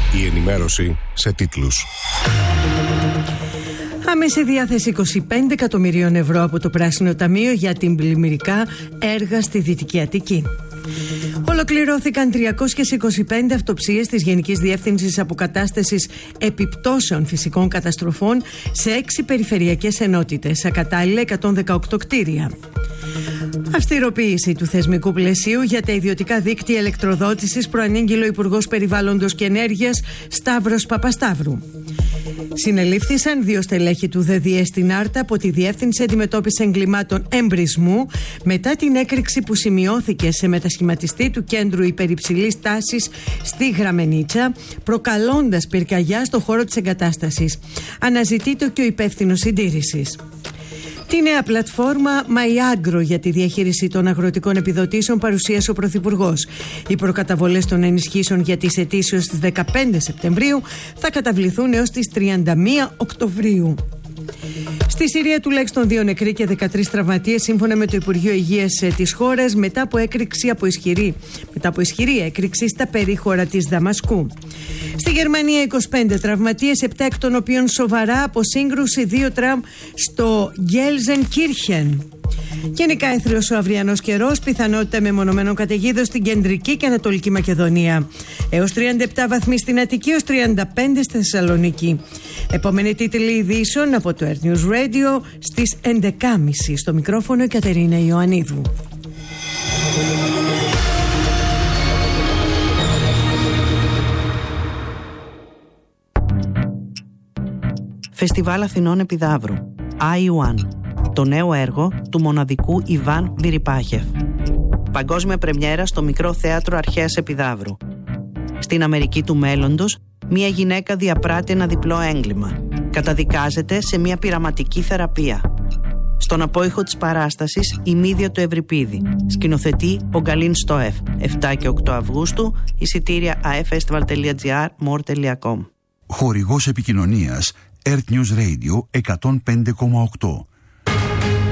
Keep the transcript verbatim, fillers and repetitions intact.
Η ενημέρωση σε τίτλους. Άμεση διάθεση είκοσι πέντε εκατομμυρίων ευρώ από το Πράσινο Ταμείο για την πλημμυρικά έργα στη Δυτική Αττική. Ολοκληρώθηκαν τριακόσιες είκοσι πέντε αυτοψίες της Γενικής Διεύθυνσης Αποκατάστασης Επιπτώσεων Φυσικών Καταστροφών σε έξι περιφερειακές ενότητες, ακατάλληλα εκατόν δεκαοκτώ κτίρια. Αυστηροποίηση του θεσμικού πλαισίου για τα ιδιωτικά δίκτυα ηλεκτροδότησης προανήγγειλε ο Υπουργός Περιβάλλοντος και Ενέργειας Σταύρος Παπασταύρου. Συνελήφθησαν δύο στελέχη του ΔΔΕ στην Άρτα από τη Διεύθυνση Αντιμετώπισης Εγκλημάτων Εμπρισμού μετά την έκρηξη που σημειώθηκε σε μετασχηματιστή του κέντρου υπερυψηλής τάσης στη Γραμμενίτσα, προκαλώντας πυρκαγιά στο χώρο της εγκατάστασης. Αναζητείται και ο υπεύθυνος συντήρησης. Τη νέα πλατφόρμα MyAgro για τη διαχείριση των αγροτικών επιδοτήσεων παρουσίασε ο Πρωθυπουργός. Οι προκαταβολές των ενισχύσεων για τις αιτήσεις στις δεκαπέντε Σεπτεμβρίου θα καταβληθούν έως τις τριάντα μία Οκτωβρίου. Στη Συρία τουλάχιστον δύο νεκροί και δεκατρείς τραυματίες σύμφωνα με το Υπουργείο Υγείας της χώρας μετά από έκρηξη από ισχυρή, μετά από ισχυρή έκρηξη στα περίχωρα της Δαμασκού. Στη Γερμανία είκοσι πέντε τραυματίες, επτά εκ των οποίων σοβαρά από σύγκρουση, δύο τραμ στο Γκέλζενκίρχεν. Γενικά έθριος ο αυριανός καιρός, πιθανότητα μεμονωμένων καταιγίδων στην κεντρική και ανατολική Μακεδονία. Έως τριάντα επτά βαθμοί στην Αττική, έως τριάντα πέντε στη Θεσσαλονίκη. Επόμενη τίτλη ειδήσεων από το Earth News Radio στις έντεκα και μισή. Στο μικρόφωνο η Κατερίνα Ιωαννίδου. Φεστιβάλ Αθηνών Επιδαύρου άι ουάν, το νέο έργο του μοναδικού Ιβάν Βιριπάχεφ. Παγκόσμια πρεμιέρα στο Μικρό Θέατρο Αρχαίας Επιδαύρου. Στην Αμερική του μέλλοντος, μια γυναίκα διαπράττει ένα διπλό έγκλημα. Καταδικάζεται σε μια πειραματική θεραπεία. Στον απόϊχο της παράστασης, η Μύδια του Ευρυπίδη. Σκηνοθετεί ο Γκαλίν Στόεφ. επτά και οκτώ Αυγούστου, εισιτήρια aefestival τελεία gr, more τελεία com. Χορηγός επικοινωνίας Earth News Radio εκατόν πέντε κόμμα οκτώ.